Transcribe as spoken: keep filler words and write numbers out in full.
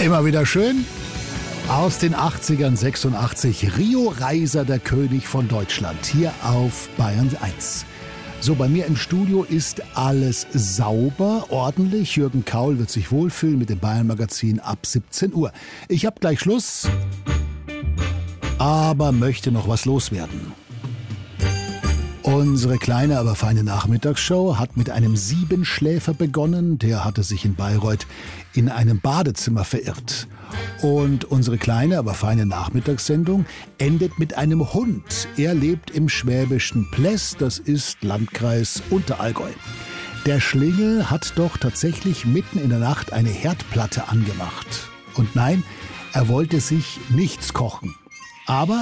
Immer wieder schön. Aus den achtzigern, sechsundachtzig, Rio Reiser, der König von Deutschland, hier auf Bayern eins. So, bei mir im Studio ist alles sauber, ordentlich. Jürgen Kaul wird sich wohlfühlen mit dem Bayern-Magazin ab siebzehn Uhr. Ich habe gleich Schluss, aber möchte noch was loswerden. Unsere kleine, aber feine Nachmittagsshow hat mit einem Siebenschläfer begonnen. Der hatte sich in Bayreuth in einem Badezimmer verirrt. Und unsere kleine, aber feine Nachmittagssendung endet mit einem Hund. Er lebt im schwäbischen Pläss, das ist Landkreis Unterallgäu. Der Schlingel hat doch tatsächlich mitten in der Nacht eine Herdplatte angemacht. Und nein, er wollte sich nichts kochen. Aber